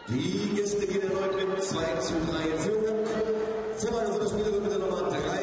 Die Gäste gehen erneut mit 2:3 in Führung. Vorlage für das Spiel wird mit der Nummer 3.